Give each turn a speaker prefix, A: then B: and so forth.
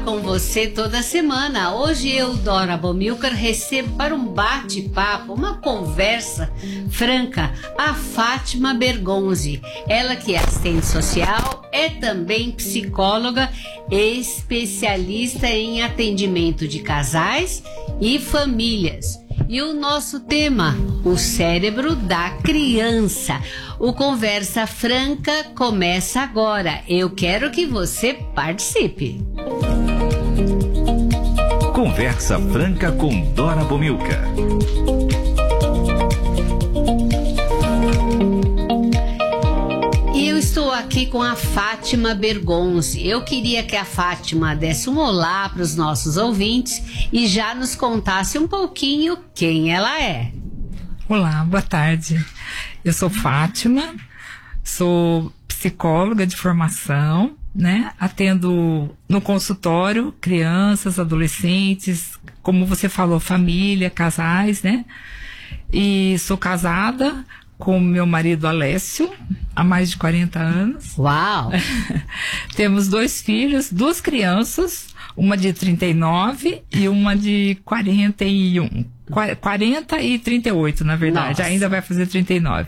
A: com você toda semana. Hoje eu, Dora Bomilcar, recebo para um bate-papo, uma conversa franca, a Fátima Bergonzi. Ela que é assistente social, é também psicóloga, especialista em atendimento de casais e famílias. E o nosso tema, o cérebro da criança. O Conversa Franca começa agora. Eu quero que você participe.
B: Conversa Franca com Dora Bomilcar.
A: E eu estou aqui com a Fátima Bergonzi. Eu queria que a Fátima desse um olá para os nossos ouvintes e já nos contasse um pouquinho quem ela é.
C: Olá, boa tarde. Eu sou Fátima, sou psicóloga de formação, né? Atendo no consultório crianças, adolescentes, como você falou, família, casais, né? E sou casada com meu marido Alessio, há mais de 40 anos.
A: Uau!
C: Temos 2 filhos, 2 crianças, uma de 39 e uma de 41. 40 e 38, na verdade.
A: Nossa.
C: Ainda vai fazer 39.